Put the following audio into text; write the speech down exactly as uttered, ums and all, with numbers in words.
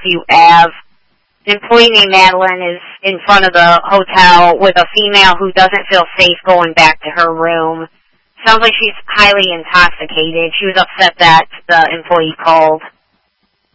Parkview Avenue. Employee named Madeline is in front of the hotel with a female who doesn't feel safe going back to her room. Sounds like she's highly intoxicated. She was upset that the employee called.